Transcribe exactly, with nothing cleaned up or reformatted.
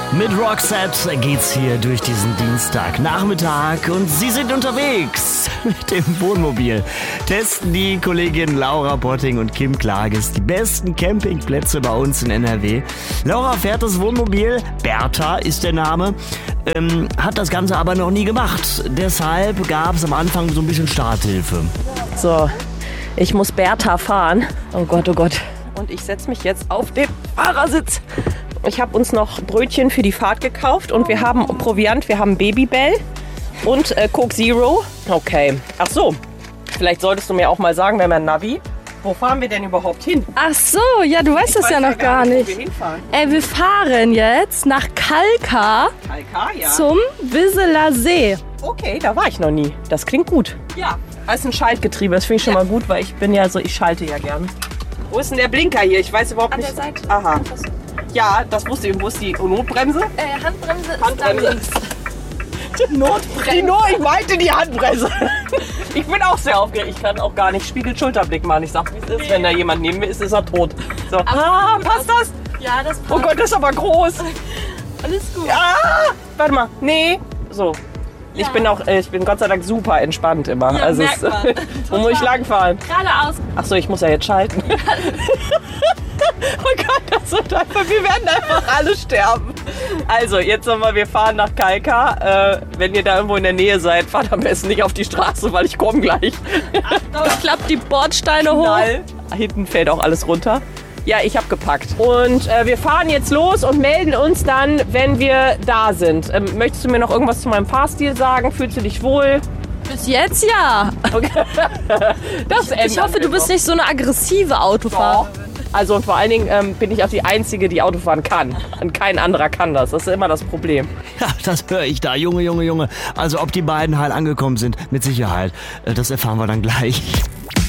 Mit Roxette geht's hier durch diesen Dienstagnachmittag und Sie sind unterwegs mit dem Wohnmobil. Testen die Kolleginnen Laura Potting und Kim Klages die besten Campingplätze bei uns in N R W. Laura fährt das Wohnmobil, Bertha ist der Name, ähm, hat das Ganze aber noch nie gemacht. Deshalb gab es am Anfang so ein bisschen Starthilfe. So, ich muss Bertha fahren. Oh Gott, oh Gott. Und ich setze mich jetzt auf den Fahrersitz. Ich habe uns noch Brötchen für die Fahrt gekauft und wir haben Proviant, wir haben Babybell und äh, Coke Zero. Okay. Ach so, vielleicht solltest du mir auch mal sagen, wenn wir Navi, wo fahren wir denn überhaupt hin? Ach so, ja, du weißt Ich das weiß ja noch gar nicht, nicht. wo wir hinfahren. Ey, wir fahren jetzt nach Kalkar Kalkar, ja. zum Wisseler See. Okay, da war ich noch nie. Das klingt gut. Ja. Das ist ein Schaltgetriebe, das finde ich schon mal gut, weil ich bin ja so, ich schalte ja gerne. Wo ist denn der Blinker hier? Ich weiß überhaupt An nicht. der Seite. Aha. Ja, das wusste ich. Wo ist die Notbremse? Äh, Handbremse ist Handbremse. da links. Notbremse. Die Not, ich meinte die Handbremse. Ich bin auch sehr aufgeregt. Ich kann auch gar nicht Spiegel-Schulterblick machen. Ich sag, wie es ist. Wenn da jemand neben mir ist, ist er tot. So. Ah, passt das? Ja, das passt. Oh Gott, das ist aber groß. Alles gut. Ah, warte mal. Nee. So. Ich bin auch, äh, ich bin Gott sei Dank super entspannt immer. Ja, also merkt es, man. wo muss ich langfahren? Geradeaus. Ach so, ich muss ja jetzt schalten. Oh Gott, das wird einfach, wir werden einfach alle sterben. Also, jetzt nochmal, wir fahren nach Kalkar. Äh, wenn ihr da irgendwo in der Nähe seid, fahrt am besten nicht auf die Straße, weil ich komme gleich. Ich klapp die Bordsteine hoch. Knall. Hinten fällt auch alles runter. Ja, ich habe gepackt. Und äh, wir fahren jetzt los und melden uns dann, wenn wir da sind. Ähm, möchtest du mir noch irgendwas zu meinem Fahrstil sagen? Fühlst du dich wohl? Bis jetzt ja. Okay. Das Ich hoffe, du bist nicht so eine aggressive Autofahrerin. Also und vor allen Dingen ähm, bin ich auch die Einzige, die Auto fahren kann. Und kein anderer kann das. Das ist immer das Problem. Ja, das höre ich da. Junge, Junge, Junge. Also ob die beiden heil angekommen sind, mit Sicherheit. Äh, Das erfahren wir dann gleich.